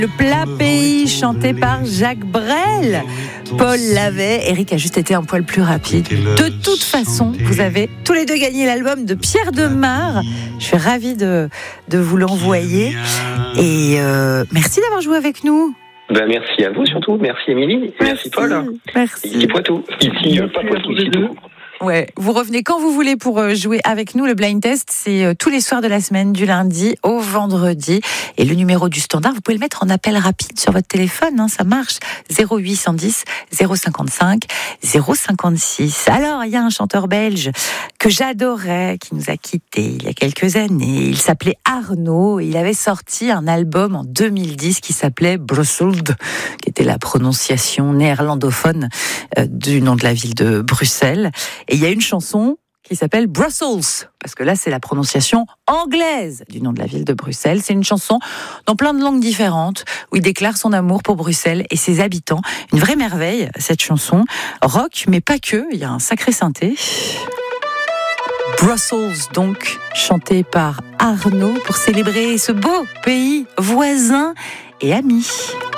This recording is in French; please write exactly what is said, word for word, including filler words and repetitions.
Le plat pays chanté par Jacques Brel. Paul l'avait, Eric a juste été un poil plus rapide. De toute façon, vous avez tous les deux gagné l'album de Pierre Demar. Je suis ravie de, de vous l'envoyer. Et euh, merci d'avoir joué avec nous. Ben, merci à vous surtout. Merci Émilie. Merci, merci Paul. Merci. Ici Poitou. Ici euh, pas Poitou, ici tout. Ouais, vous revenez quand vous voulez pour jouer avec nous. Le blind test, c'est tous les soirs de la semaine, du lundi au vendredi. Et le numéro du standard, vous pouvez le mettre en appel rapide sur votre téléphone, hein, ça marche. zéro huit cent dix, zéro cinquante-cinq, zéro cinquante-six. Alors, il y a un chanteur belge que j'adorais, qui nous a quittés il y a quelques années. Il s'appelait Arnaud et il avait sorti un album en deux mille dix qui s'appelait Brussels, qui était la prononciation néerlandophone du nom de la ville de Bruxelles. Et il y a une chanson qui s'appelle Brussels, parce que là, c'est la prononciation anglaise du nom de la ville de Bruxelles. C'est une chanson dans plein de langues différentes, où il déclare son amour pour Bruxelles et ses habitants. Une vraie merveille, cette chanson. Rock, mais pas que, il y a un sacré synthé. Brussels, donc, chanté par Arnaud, pour célébrer ce beau pays voisin et ami.